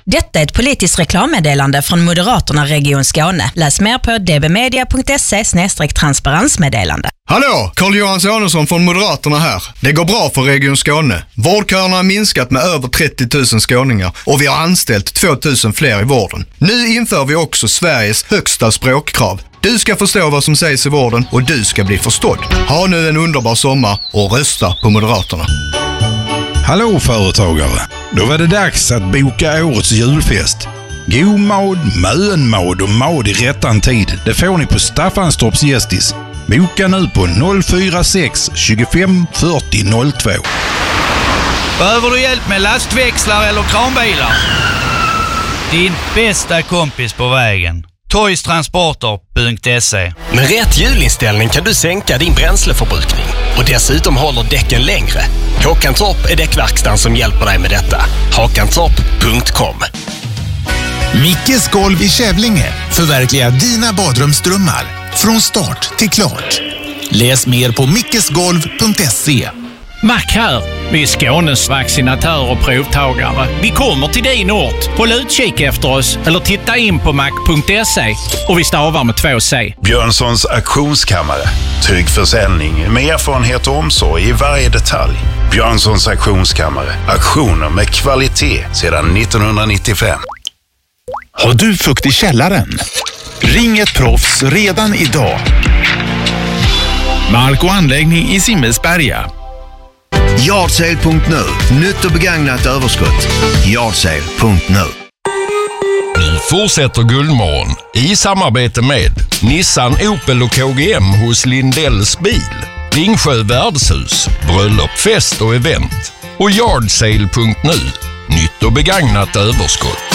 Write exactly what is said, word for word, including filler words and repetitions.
Detta är ett politiskt reklammeddelande från Moderaterna Region Skåne. Läs mer på dbmedia punkt se slash transparensmeddelande. Hallå, Carl-Johan Sonesson från Moderaterna här. Det går bra för Region Skåne. Vårdköerna har minskat med över trettio tusen skåningar och vi har anställt två tusen fler i vården. Nu inför vi också Sveriges högsta språkkrav. Du ska förstå vad som sägs i vården och du ska bli förstådd. Ha nu en underbar sommar och rösta på Moderaterna. Hallå företagare! Då var det dags att boka årets julfest. God mad, mönmad och mad i rättan tid. Det får ni på Staffanstorps Gästis. Boka nu på noll fyra sex tjugofem fyrtio noll två. Behöver du hjälp med lastväxlar eller kranbilar? Din bästa kompis på vägen. toys transporter punkt se. Med rätt hjulinställning kan du sänka din bränsleförbrukning. Och dessutom håller däcken längre. Håkantorp är däckverkstan som hjälper dig med detta. Håkantorp punkt com. Mickes golv i Kävlinge förverkligar dina badrumsdrömmar från start till klart. Läs mer på mickesgolv punkt se. Mac här. Vi är Skånes vaccinatör och provtagare. Vi kommer till din ort. Håll utkik efter oss eller titta in på mac punkt se och vi stavar med två C. Björnssons auktionskammare. Trygg försäljning med erfarenhet och omsorg i varje detalj. Björnssons auktionskammare. Auktioner med kvalitet sedan nittonhundranittiofem. Har du fukt i källaren? Ring ett proffs redan idag. Mark och anläggning i Simmelsberga. Yardsale punkt nu. Nytt och begagnat överskott. Yardsale punkt nu. Nu fortsätter Guldmorgon i samarbete med Nissan, Opel och K G M hos Lindells bil, Ringsjö värdshus, bröllop, fest och event och Yardsale punkt nu. Nytt och begagnat överskott.